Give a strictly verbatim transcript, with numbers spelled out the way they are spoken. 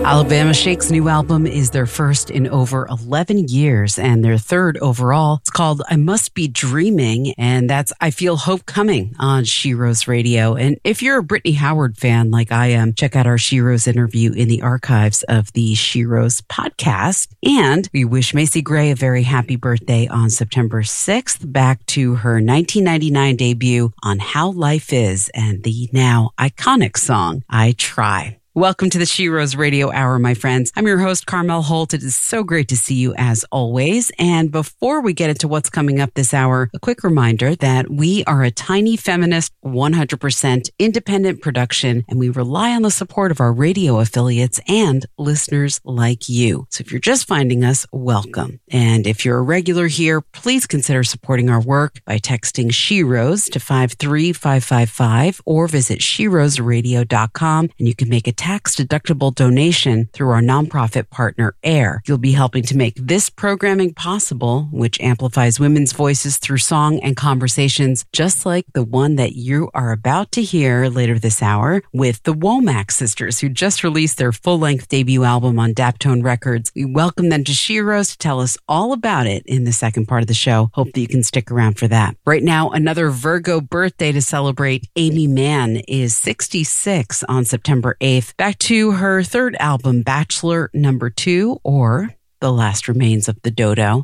Alabama Shake's new album is their first in over eleven years and their third overall. It's called I Must Be Dreaming, and that's I Feel Hope Coming on She Rose Radio. And if you're a Brittany Howard fan like I am, check out our She Rose interview in the archives of the She Rose podcast. And we wish Macy Gray a very happy birthday on September sixth, back to her nineteen ninety-nine debut on How Life Is and the now iconic song, I Try. Welcome to the She Rose Radio Hour, my friends. I'm your host, Carmel Holt. It is so great to see you as always. And before we get into what's coming up this hour, a quick reminder that we are a tiny feminist, one hundred percent independent production, and we rely on the support of our radio affiliates and listeners like you. So if you're just finding us, welcome. And if you're a regular here, please consider supporting our work by texting She Rose to five three five five five or visit she rose radio dot com, and you can make a tax-deductible donation through our nonprofit partner, AIR. You'll be helping to make this programming possible, which amplifies women's voices through song and conversations, just like the one that you are about to hear later this hour with the Womack sisters, who just released their full-length debut album on Daptone Records. We welcome them to She Rose to tell us all about it in the second part of the show. Hope that you can stick around for that. Right now, another Virgo birthday to celebrate. Amy Mann is sixty-six on September eighth. Back to her third album, Bachelor Number Two, or The Last Remains of the Dodo.